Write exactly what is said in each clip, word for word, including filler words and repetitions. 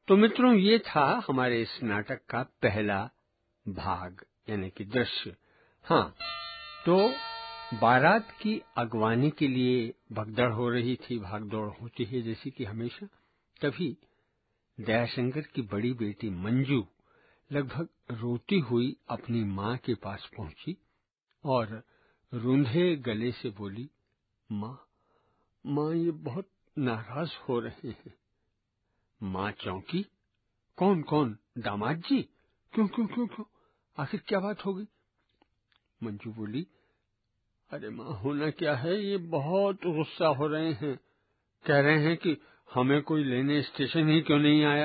तो मित्रों, ये था हमारे इस नाटक का पहला भाग यानी कि दृश्य। हाँ, तो बारात की अगवानी के लिए भगदड़ हो रही थी, भागदौड़ होती है जैसी कि हमेशा। तभी दयाशंकर की बड़ी बेटी मंजू लगभग रोती हुई अपनी माँ के पास पहुंची और रूंधे गले से बोली, माँ माँ ये बहुत नाराज हो रहे हैं। माँ चौंकी। कौन कौन? दामाद जी? क्यों क्यों क्यों क्यों आखिर क्या बात हो गई? मंजू बोली, अरे माँ, होना क्या है, ये बहुत गुस्सा हो रहे हैं। कह रहे हैं कि हमें कोई लेने स्टेशन ही क्यों नहीं आया।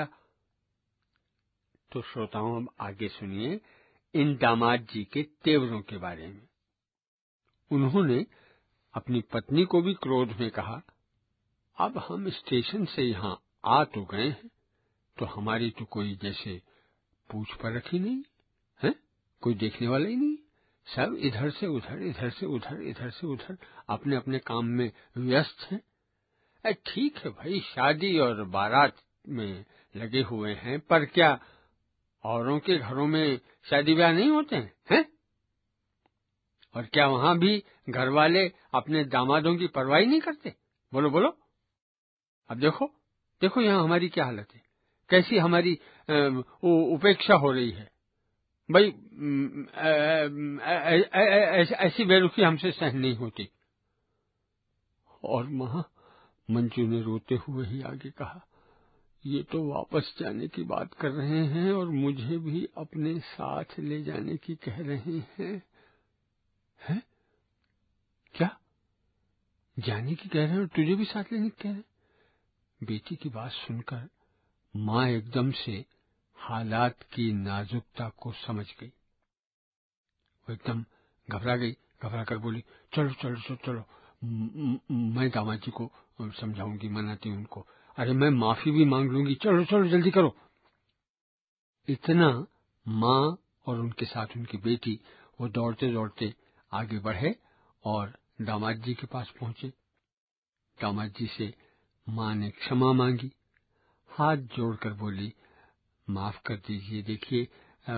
तो श्रोताओं, अब आगे सुनिए इन दामाद जी के तेवरों के बारे में। उन्होंने अपनी पत्नी को भी क्रोध में कहा, अब हम स्टेशन से यहाँ आ तो गए हैं, तो हमारी तो कोई जैसे पूछ परख ही नहीं है, कोई देखने वाला ही नहीं। सब इधर से उधर, इधर से उधर, इधर से उधर अपने अपने काम में व्यस्त हैं। ठीक है भाई, शादी और बारात में लगे हुए हैं, पर क्या औरों के घरों में शादी ब्याह नहीं होते हैं, हैं? और क्या वहां भी घर वाले अपने दामादों की परवाह नहीं करते? बोलो बोलो। अब देखो देखो यहाँ हमारी क्या हालत है, कैसी हमारी उपेक्षा हो रही है। भाई, ऐसी बेरुखी हमसे सहन नहीं होती। और मां, मंजू ने रोते हुए ही आगे कहा, ये तो वापस जाने की बात कर रहे हैं और मुझे भी अपने साथ ले जाने की कह रहे हैं। हैं? क्या जाने की कह रहे हैं और तुझे भी साथ लेने की कह रहे हैं? बेटी की बात सुनकर माँ एकदम से हालात की नाजुकता को समझ गई। वो एकदम घबरा गई, घबरा कर बोली, चलो चलो चलो चलो, मैं दामाद जी को समझाऊंगी, मनाती हूँ उनको। अरे मैं माफी भी मांग लूंगी, चलो चलो जल्दी करो। इतना माँ और उनके साथ उनकी बेटी वो दौड़ते दौड़ते आगे बढ़े और दामाद जी के पास पहुंचे। दामाद जी से माँ ने क्षमा मांगी, हाथ जोड़कर बोली, माफ कर दीजिए, देखिए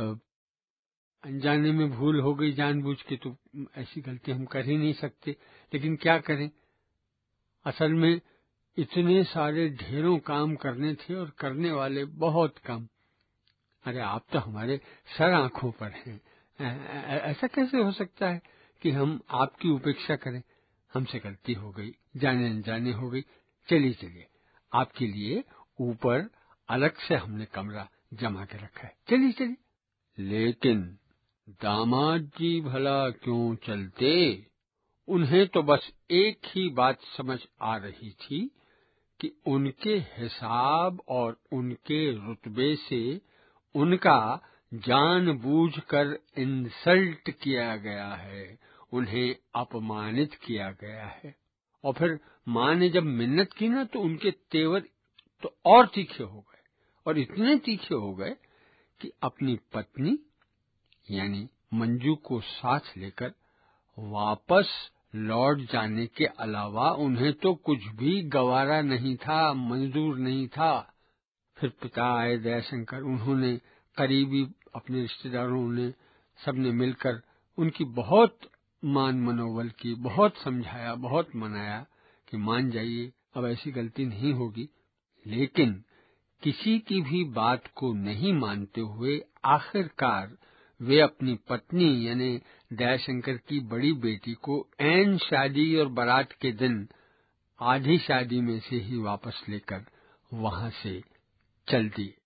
अनजाने में भूल हो गई, जानबूझ के तो ऐसी गलती हम कर ही नहीं सकते, लेकिन क्या करें, असल में इतने सारे ढेरों काम करने थे और करने वाले बहुत कम। अरे आप तो हमारे सर आंखों पर हैं, ऐसा कैसे हो सकता है कि हम आपकी उपेक्षा करें? हमसे गलती हो गई, जाने अनजाने हो गई। चलिए चलिए, आपके लिए ऊपर अलग से हमने कमरा जमा के रखा है, चलिए चलिए। लेकिन दामाद जी भला क्यों चलते? उन्हें तो बस एक ही बात समझ आ रही थी कि उनके हिसाब और उनके रुतबे से उनका जानबूझकर इंसल्ट किया गया है, उन्हें अपमानित किया गया है। और फिर माँ ने जब मिन्नत की ना, तो उनके तेवर तो और तीखे हो गए, और इतने तीखे हो गए कि अपनी पत्नी यानी मंजू को साथ लेकर वापस लौट जाने के अलावा उन्हें तो कुछ भी गवारा नहीं था, मंजूर नहीं था। फिर पिता आए दयाशंकर, उन्होंने करीबी अपने रिश्तेदारों ने सबने मिलकर उनकी बहुत मान मनोबल की, बहुत समझाया, बहुत मनाया कि मान जाइए, अब ऐसी गलती नहीं होगी। लेकिन किसी की भी बात को नहीं मानते हुए आखिरकार वे अपनी पत्नी यानी दयाशंकर की बड़ी बेटी को ऐन शादी और बारात के दिन आधी शादी में से ही वापस लेकर वहां से चल दिए।